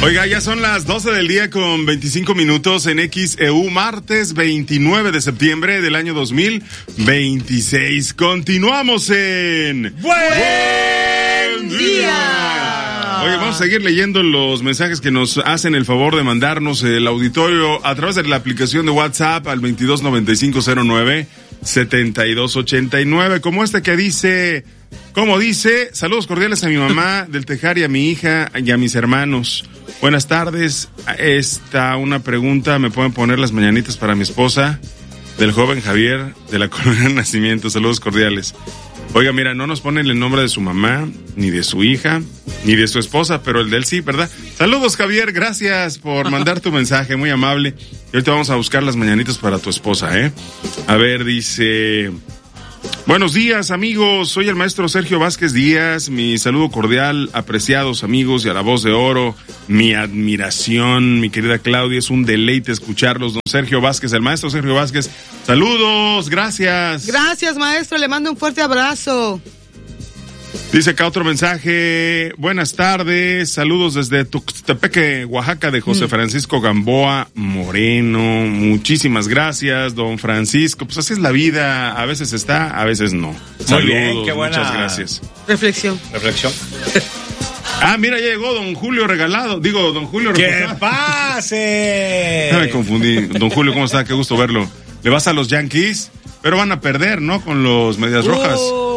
Oiga, ya son las 12 del día con 25 minutos en XEU, martes 29 de septiembre del año 2026. Continuamos en ¡Buen día! Oye, vamos a seguir leyendo los mensajes que nos hacen el favor de mandarnos el auditorio a través de la aplicación de WhatsApp al 229509-7289, como este que dice... Como dice, saludos cordiales a mi mamá del Tejar y a mi hija y a mis hermanos. Buenas tardes. Una pregunta, ¿me pueden poner las mañanitas para mi esposa? Del joven Javier de la Colonia Nacimiento. Saludos cordiales. Oiga, mira, no nos ponen el nombre de su mamá, ni de su hija, ni de su esposa, pero el de él sí, ¿verdad? Saludos, Javier, gracias por mandar tu mensaje, muy amable. Y ahorita vamos a buscar las mañanitas para tu esposa, ¿eh? A ver, dice... Buenos días, amigos, soy el maestro Sergio Vázquez Díaz, mi saludo cordial, apreciados amigos y a la voz de oro, mi admiración, mi querida Claudia, es un deleite escucharlos, don Sergio Vázquez, el maestro Sergio Vázquez, saludos, gracias. Gracias, maestro, le mando un fuerte abrazo. Dice acá otro mensaje, buenas tardes, saludos desde Tuxtepeque, Oaxaca, de José Francisco Gamboa Moreno, muchísimas gracias, don Francisco, pues así es la vida, a veces está, a veces no. Saludos, bien, qué buena muchas gracias. Reflexión. Ah, mira, ya llegó don Julio Regalado, don Julio Regalado. ¡Que pase! Me confundí, don Julio, ¿cómo está? Qué gusto verlo. ¿Le vas a los Yankees? Pero van a perder, ¿no? Con los Medias Rojas.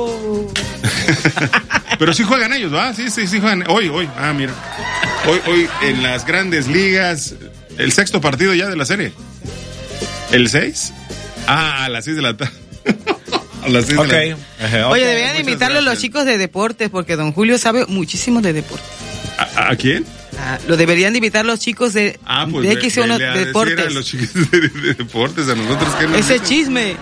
Pero sí juegan ellos, ¿verdad? Sí juegan. Hoy. Ah, mira. Hoy en las grandes ligas, el sexto partido ya de la serie. ¿El 6? A las 6 de la tarde. A las 6 de la tarde. Oye, deberían invitarlo los chicos de deportes, porque don Julio sabe muchísimo de deportes. ¿A quién? Lo deberían invitar los chicos de X1 de deportes. A los chicos de deportes, a nosotros que no. Ese chisme.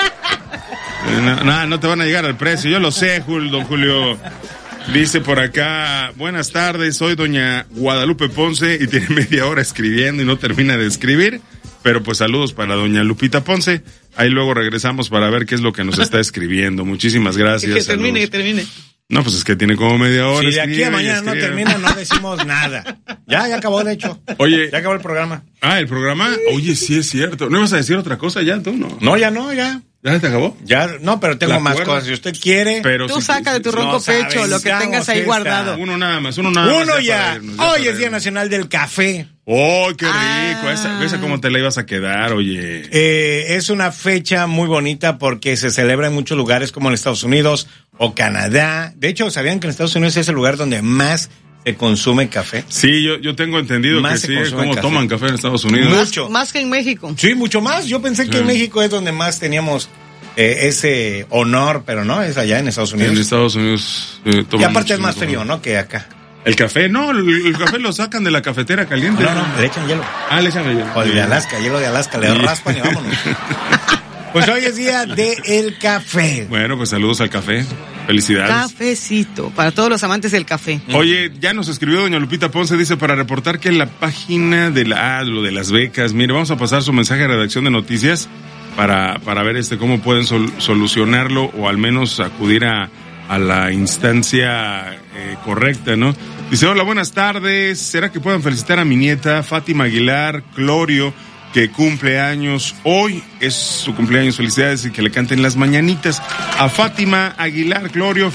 No te van a llegar al precio, yo lo sé, don Julio. Dice por acá, buenas tardes, soy doña Guadalupe Ponce y tiene media hora escribiendo y no termina de escribir, pero pues saludos para doña Lupita Ponce, ahí luego regresamos para ver qué es lo que nos está escribiendo. Muchísimas gracias. Que termine. No, pues es que tiene como media hora. Si de aquí a mañana no termina, no decimos nada. Ya acabó, de hecho. Oye. Ya acabó el programa. ¿El programa? Oye, sí es cierto. ¿No ibas a decir otra cosa ya, tú? No, ya. ¿Ya te acabó? Ya, no, pero tengo más cosas. Si usted quiere. Pero tú saca de tu ronco pecho lo que tengas ahí guardado. Uno nada más. Uno ya. Hoy es Día Nacional del Café. ¡Oh, qué rico! Esa cómo te la ibas a quedar, oye. Es una fecha muy bonita porque se celebra en muchos lugares como en Estados Unidos o Canadá. De hecho, ¿sabían que en Estados Unidos es el lugar donde más se consume café? Sí, yo tengo entendido más que sí, cómo toman café en Estados Unidos. Mucho. Más que en México. Sí, mucho más. Yo pensé que en México es donde más teníamos ese honor, pero no, es allá en Estados Unidos. En Estados Unidos y aparte es más frío, ¿no? Que acá. ¿El café? No, el café lo sacan de la cafetera caliente. No, le echan hielo. Le echan hielo. O el de Alaska, hielo de Alaska, le raspan y vámonos. Pues hoy es día del café. Bueno, pues saludos al café. Felicidades. Cafecito, para todos los amantes del café. Oye, ya nos escribió doña Lupita Ponce, dice, para reportar que en la página de lo de las becas, mire, vamos a pasar su mensaje a redacción de noticias para ver cómo pueden solucionarlo o al menos acudir a la instancia correcta, ¿no? Dice, hola, buenas tardes, ¿será que puedan felicitar a mi nieta Fátima Aguilar Clorio, que cumple años hoy? Es su cumpleaños, felicidades, y que le canten las mañanitas a Fátima Aguilar Clorio,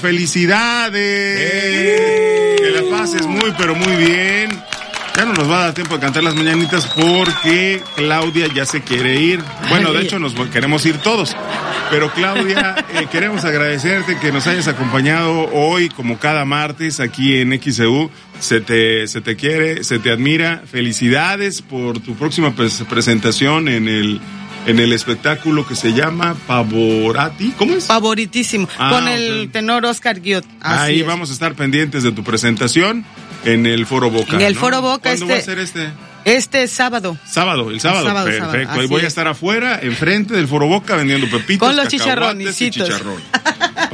felicidades, que la pases muy pero muy bien. Ya no nos va a dar tiempo de cantar las mañanitas porque Claudia ya se quiere ir. Bueno, de hecho nos queremos ir todos. Pero Claudia, queremos agradecerte que nos hayas acompañado hoy como cada martes aquí en XEU. Se te quiere, se te admira. Felicidades por tu próxima presentación en el espectáculo que se llama Pavorati. ¿Cómo es? Favoritísimo. Con el tenor Oscar Guiot. Ahí vamos a estar pendientes de tu presentación. En el Foro Boca. En el Foro Boca. ¿Cuándo va a ser este? Este sábado. El sábado. Perfecto. Ahí voy a estar afuera, enfrente del Foro Boca, vendiendo pepitas, con los chicharrón.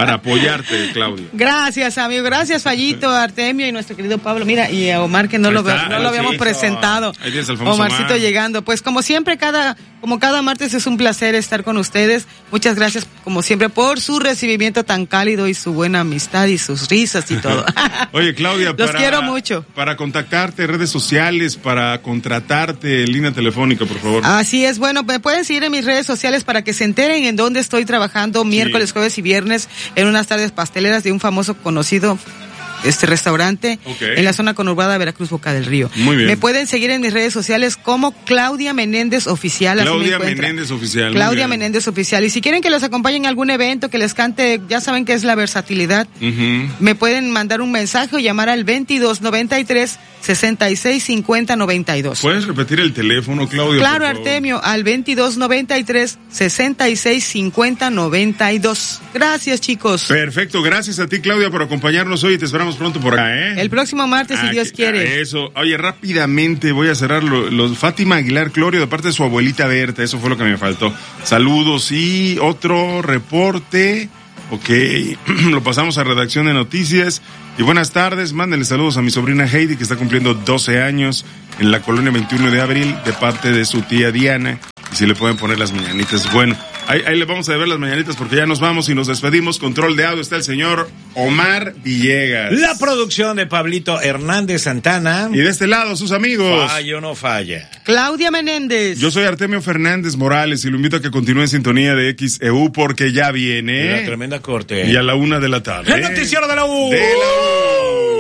para apoyarte, Claudia. Gracias, amigo. Gracias, Fallito, Artemio y nuestro querido Pablo. Mira, y a Omar, que no lo habíamos presentado. Ahí tienes al famoso Omarcito Omar. llegando. Pues como siempre, cada martes es un placer estar con ustedes. Muchas gracias, como siempre, por su recibimiento tan cálido y su buena amistad y sus risas y todo. Oye, Claudia, los quiero mucho. Para contactarte, redes sociales, para contratarte, línea telefónica, por favor. Así es, bueno, me pueden seguir en mis redes sociales para que se enteren en dónde estoy trabajando miércoles, jueves y viernes en unas tardes pasteleras de un famoso conocido restaurante en la zona conurbada de Veracruz, Boca del Río. Muy bien. Me pueden seguir en mis redes sociales como Claudia Menéndez Oficial. Claudia Menéndez Oficial. Claudia Menéndez Oficial. Y si quieren que los acompañen en algún evento, que les cante, ya saben que es la versatilidad, me pueden mandar un mensaje o llamar al 2293 6650 92. ¿Puedes repetir el teléfono, Claudia? Claro, Artemio, al 2293 6650 92. Gracias, chicos. Perfecto, gracias a ti, Claudia, por acompañarnos hoy y te esperamos pronto por acá, ¿eh? El próximo martes, si Dios quiere. Eso. Oye, rápidamente voy a cerrar los Fátima Aguilar Clorio de parte de su abuelita Berta, eso fue lo que me faltó. Saludos y otro reporte. Ok, lo pasamos a redacción de noticias. Y buenas tardes, mándenle saludos a mi sobrina Heidi, que está cumpliendo 12 años en la colonia 21 de abril, de parte de su tía Diana. Y si le pueden poner las mañanitas. Bueno, ahí le vamos a deber las mañanitas porque ya nos vamos y nos despedimos. Control de audio está el señor Omar Villegas. La producción de Pablito Hernández Santana. Y de este lado, sus amigos. Fallo no falla. Claudia Menéndez. Yo soy Artemio Fernández Morales y lo invito a que continúe en sintonía de XEU porque ya viene. La tremenda corte. Y a la 1 de la tarde. El noticiero de la U. De la U.